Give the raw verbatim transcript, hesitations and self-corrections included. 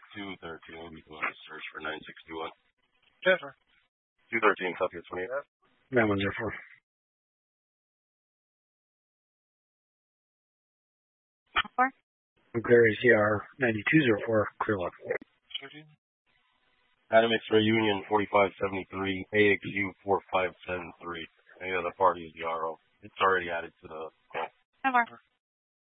two thirteen. You want to search for nine sixty-one. Yes, sir. two thirteen, copy at twenty-eight. nine one zero four. Four. Clear A C R ninety-two zero four, clear lock. Adam X-ray Union forty-five seventy-three, A X U four five seven three. Any other party is the R O. It's already added to the call. Four.